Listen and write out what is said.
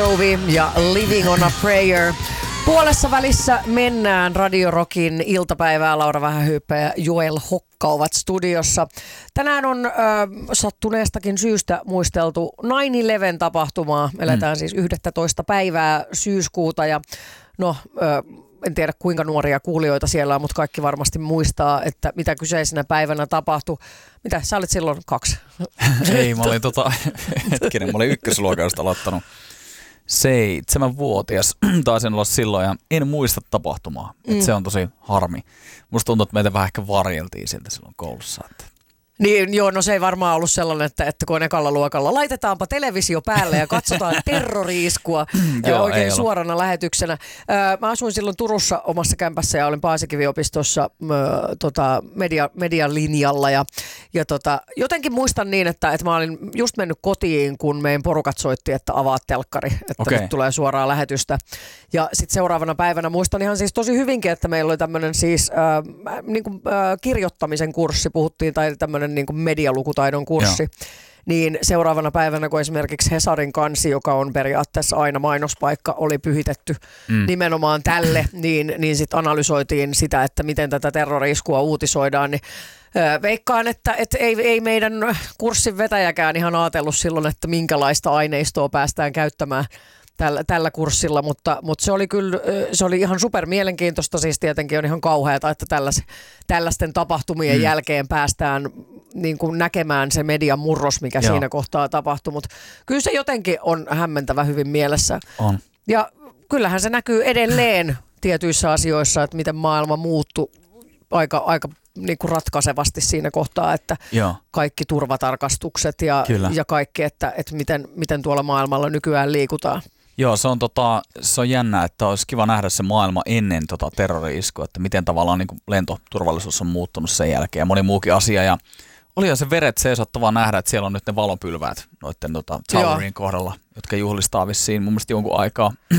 Jovi ja Living on a Prayer. Puolessa välissä mennään Radio Rockin iltapäivää. Laura Vähähyyppä ja Joel Hokka ovat studiossa. Tänään on sattuneestakin syystä muisteltu 9/11 tapahtumaa. Eletään siis 11. päivää syyskuuta ja en tiedä kuinka nuoria kuulijoita siellä on, mutta kaikki varmasti muistaa, että mitä kyseisenä päivänä tapahtui. Mitä, sä olit silloin 2? Ei, mä olin mä olin ykkösluokasta aloittanut 7-vuotias. Taisin olla silloin ja en muista tapahtumaa. Et se on tosi harmi. Musta tuntuu, että meitä vähän ehkä varjeltiin sieltä silloin koulussa. Niin, joo, no se ei varmaan ollut sellainen, että kun on ekalla luokalla, laitetaanpa televisio päälle ja katsotaan terrori-iskua oikein suorana lähetyksenä. Mä asuin silloin Turussa omassa kämpässä ja olin Paasikivi-opistossa median linjalla ja jotenkin muistan niin, että mä olin just mennyt kotiin, kun meidän porukat soitti, että avaa telkkari, että nyt tulee suoraa lähetystä. Ja sitten seuraavana päivänä muistan ihan siis tosi hyvinkin, että meillä oli tämmöinen siis kirjoittamisen kurssi, puhuttiin, tai tämmöinen niin kuin medialukutaidon kurssi. Niin seuraavana päivänä, kun esimerkiksi Hesarin kansi, joka on periaatteessa aina mainospaikka, oli pyhitetty nimenomaan tälle, niin sitten analysoitiin sitä, että miten tätä terrori-iskua uutisoidaan, niin veikkaan, että ei meidän kurssin vetäjäkään ihan ajatellut silloin, että minkälaista aineistoa päästään käyttämään tällä kurssilla, mutta se oli kyllä, se oli ihan super mielenkiintoista, siis tietenkin on ihan kauheata, että tällaisten tapahtumien jälkeen päästään niin kuin näkemään se median murros, mikä siinä kohtaa tapahtui, mutta kyllä se jotenkin on hämmentävä hyvin mielessä. On. Ja kyllähän se näkyy edelleen tietyissä asioissa, että miten maailma muuttui aika niin kuin ratkaisevasti siinä kohtaa, että kaikki turvatarkastukset ja kaikki, että miten tuolla maailmalla nykyään liikutaan. Joo, se on jännä, että olisi kiva nähdä se maailma ennen terrori-iskua, että miten tavallaan niin kuin lentoturvallisuus on muuttunut sen jälkeen ja moni muukin asia. Ja olihan se veret seisottavaa nähdä, että siellä on nyt ne valopylväät noiden Towerin kohdalla, jotka juhlistaa vissiin mun mielestä jonkun aikaa.